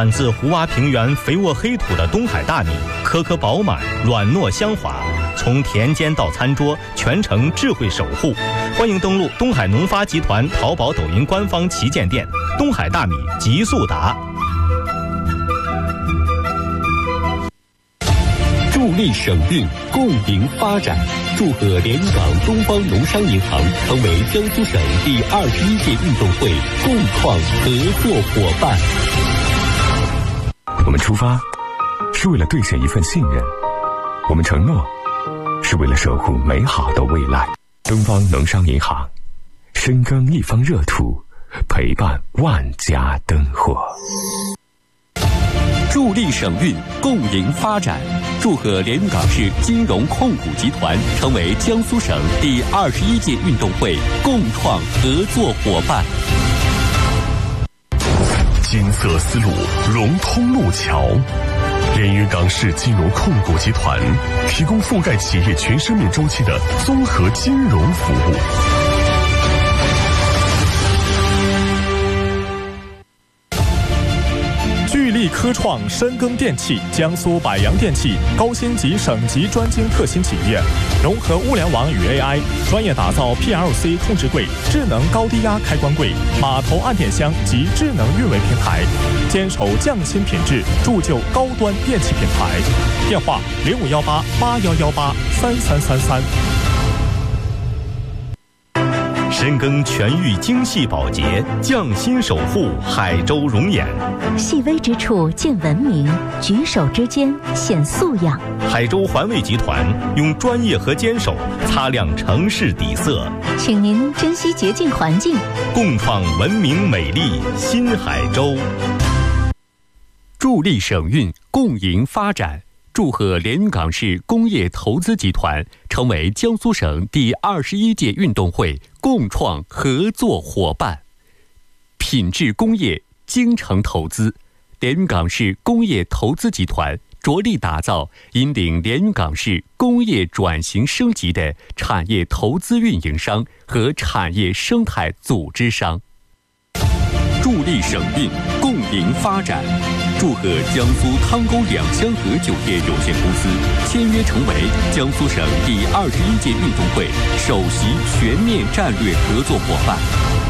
产自胡洼平原肥沃黑土的东海大米，颗颗饱满，软糯香滑，从田间到餐桌，全程智慧守护。欢迎登录东海农发集团淘宝、抖音官方旗舰店“东海大米极速达”。 助力省运，共赢发展。祝贺连云港东方农商银行成为江苏省第21届运动会共创合作伙伴。 我们出发是为了兑现一份信任，我们承诺是为了守护美好的未来。东方农商银行，深耕一方热土，陪伴万家灯火。 助力省运，共赢发展。祝贺连云港市金融控股集团成为江苏省第21届运动会共创合作伙伴。 金色丝路融通路桥，连云港市金融控股集团提供覆盖企业全生命周期的综合金融服务。 聚力科创深耕电器，江苏百洋电器高星级省级专精特新企业，融合物联网与 AI， 专业打造 PLC 控制柜、智能高低压开关柜、码头按电箱及智能运维平台，坚守匠心品质，铸就高端电器品牌。电话051881183333。 深耕全域精细保洁，匠心守护海州容颜。 细微之处见文明，举手之间显素养。 海州环卫集团用专业和坚守擦亮城市底色， 请您珍惜洁净环境， 共创文明美丽新海州。 助力省运，共赢发展。祝贺连云港市工业投资集团成为江苏省第21届运动会共创合作伙伴。品质工业，精诚投资，连云港市工业投资集团着力打造引领连云港市工业转型升级的产业投资运营商和产业生态组织商。助力省运，共赢发展。祝贺江苏汤沟两江河酒业有限公司签约成为江苏省第21届运动会首席全面战略合作伙伴。